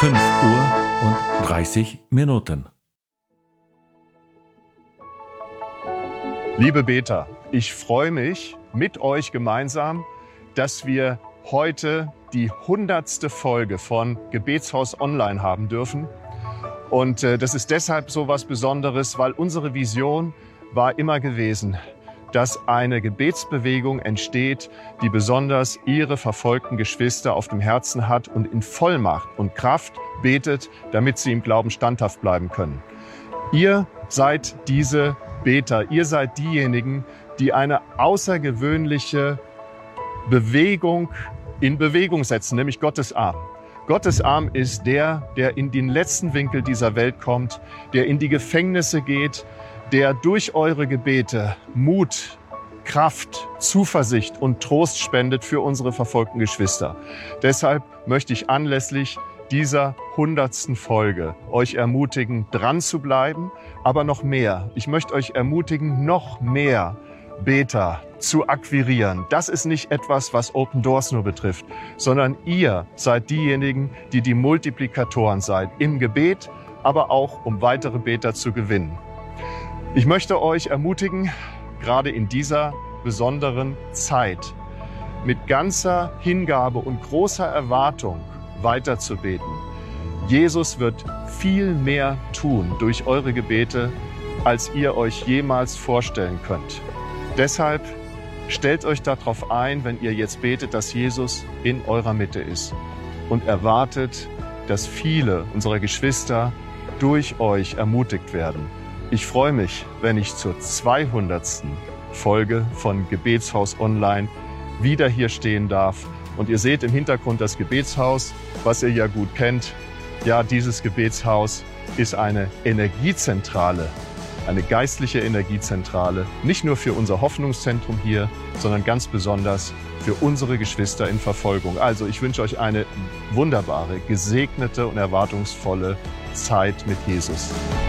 5:30 Liebe Beter, ich freue mich mit euch gemeinsam, dass wir heute die 100. Folge von Gebetshaus Online haben dürfen. Und das ist deshalb so was Besonderes, weil unsere Vision war immer gewesen, dass eine Gebetsbewegung entsteht, die besonders ihre verfolgten Geschwister auf dem Herzen hat und in Vollmacht und Kraft betet, damit sie im Glauben standhaft bleiben können. Ihr seid diese Beter, ihr seid diejenigen, die eine außergewöhnliche Bewegung in Bewegung setzen, nämlich Gottes Arm. Gottes Arm ist der in den letzten Winkel dieser Welt kommt, der in die Gefängnisse geht, der durch eure Gebete Mut, Kraft, Zuversicht und Trost spendet für unsere verfolgten Geschwister. Deshalb möchte ich anlässlich dieser 100. Folge euch ermutigen, dran zu bleiben, aber noch mehr. Ich möchte euch ermutigen, noch mehr Beter zu akquirieren. Das ist nicht etwas, was Open Doors nur betrifft, sondern ihr seid diejenigen, die die Multiplikatoren seid im Gebet, aber auch um weitere Beter zu gewinnen. Ich möchte euch ermutigen, gerade in dieser besonderen Zeit mit ganzer Hingabe und großer Erwartung weiterzubeten. Jesus wird viel mehr tun durch eure Gebete, als ihr euch jemals vorstellen könnt. Deshalb stellt euch darauf ein, wenn ihr jetzt betet, dass Jesus in eurer Mitte ist und erwartet, dass viele unserer Geschwister durch euch ermutigt werden. Ich freue mich, wenn ich zur 200. Folge von Gebetshaus Online wieder hier stehen darf. Und ihr seht im Hintergrund das Gebetshaus, was ihr ja gut kennt. Ja, dieses Gebetshaus ist eine Energiezentrale, eine geistliche Energiezentrale, nicht nur für unser Hoffnungszentrum hier, sondern ganz besonders für unsere Geschwister in Verfolgung. Also ich wünsche euch eine wunderbare, gesegnete und erwartungsvolle Zeit mit Jesus.